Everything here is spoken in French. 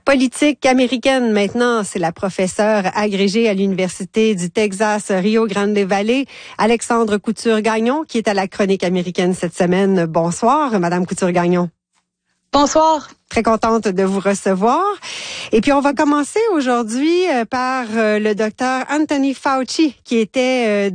Politique américaine maintenant, c'est la professeure agrégée à l'Université du Texas Rio Grande Valley, Alexandre Couture-Gagnon, qui est à la Chronique américaine cette semaine. Bonsoir, Madame Couture-Gagnon. Bonsoir. Très contente de vous recevoir. Et puis, on va commencer aujourd'hui par le docteur Anthony Fauci, qui était